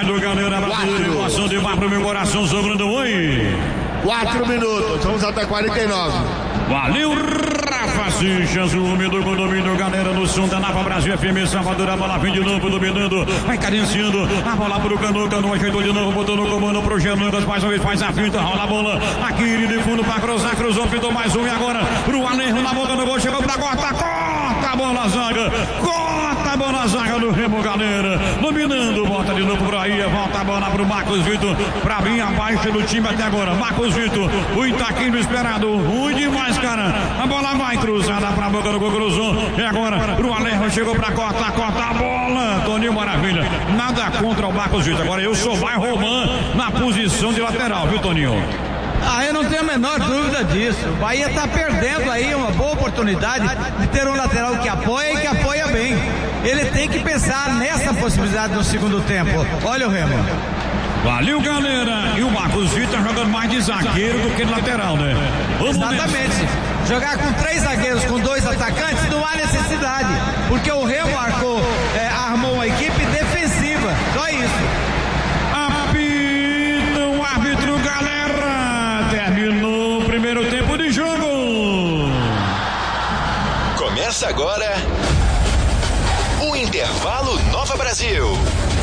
válido, galera. Ação de mar pro meu coração, sobrando oi. 4 minutos, vamos até 49. Valeu, Rafa Seixas, o homem do condomínio, galera no som da Nava Brasil FM, Salvador, a bola vem de novo, dominando, vai cadenciando, a bola pro Cano ajeitou de novo, botou no comando pro Genugas, mais uma vez faz a finta, rola a bola, aqui de fundo pra cruzar, cruzou, pintou mais um e agora pro Alerro na boca do gol, chegou pra corta a bola a zaga, corta a bola a zaga do Remo, galera, dominando, volta de novo pra aí, volta a bola pro Marcos Vitor, pra vir abaixo do time até agora, Marcos Vitor, o Itaquinho esperado, ruim demais, cara, a bola vai cruzada pra boca do gol, cruzou, e agora pro Alerro, chegou pra cortar a bola, Toninho Maravilha, nada contra o Marcos Vitor, agora eu sou vai Roman na posição de lateral, viu, Toninho? Eu não tenho a menor dúvida disso. O Bahia está perdendo aí uma boa oportunidade de ter um lateral que apoia e que apoia bem. Ele tem que pensar nessa possibilidade no segundo tempo. Olha o Remo. Valeu, galera. E o Marcos Vitor jogando mais de zagueiro do que de lateral, né? Exatamente. Jogar com 3 zagueiros, com 2 atacantes, não há necessidade. Porque o Remo armou uma equipe defensiva. Só isso. Apita o árbitro, galera. Terminou o primeiro tempo de jogo. Começa agora o Intervalo Nova Brasil.